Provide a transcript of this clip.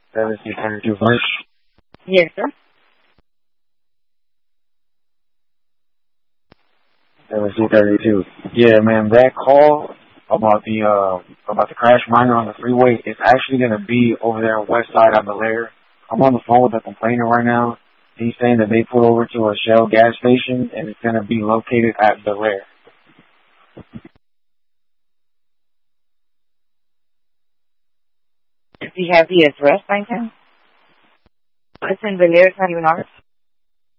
1732 first. Yes, sir. 1732. Yeah, man, that call about the crash miner on the freeway is actually gonna be over there on west side on Belair. I'm on the phone with the complainer right now. He's saying that they pulled over to a Shell gas station and it's gonna be located at Belair. Does he have the address by him? It's in Belair, it's not even ours.